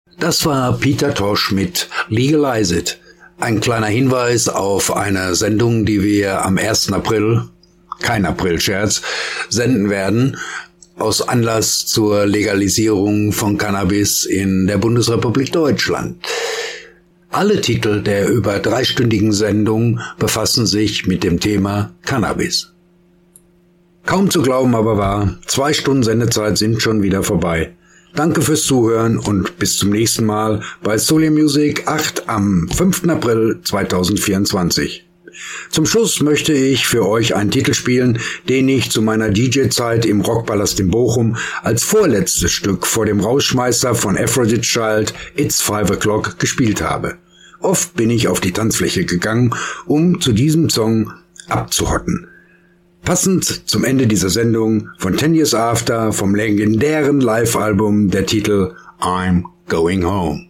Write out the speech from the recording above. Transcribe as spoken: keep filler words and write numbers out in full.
Das war Peter Tosh mit Legalize It. Ein kleiner Hinweis auf eine Sendung, die wir am ersten April, kein April-Scherz, senden werden, aus Anlass zur Legalisierung von Cannabis in der Bundesrepublik Deutschland. Alle Titel der über dreistündigen Sendung befassen sich mit dem Thema Cannabis. Kaum zu glauben aber wahr, zwei Stunden Sendezeit sind schon wieder vorbei. Danke fürs Zuhören und bis zum nächsten Mal bei Soul Music acht am fünften April zweitausendvierundzwanzig. Zum Schluss möchte ich für euch einen Titel spielen, den ich zu meiner D J-Zeit im Rockpalast in Bochum als vorletztes Stück vor dem Rausschmeißer von Aphrodite Child It's Five O'Clock gespielt habe. Oft bin ich auf die Tanzfläche gegangen, um zu diesem Song abzuhotten. Passend zum Ende dieser Sendung von Ten Years After vom legendären Live-Album der Titel I'm Going Home.